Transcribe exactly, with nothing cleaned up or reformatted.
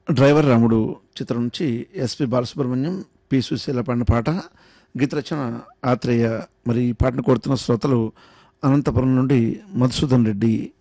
Driver రాముడు చిత్రం నుంచి ఎస్పి బాలసుబ్రహ్మణ్యం, పి సుశీల పాడిన పాట. గీత రచన ఆత్రేయ. మరి ఈ పాటను కోరుతున్న శ్రోతలు అనంతపురం నుండి మధుసూదన్ రెడ్డి,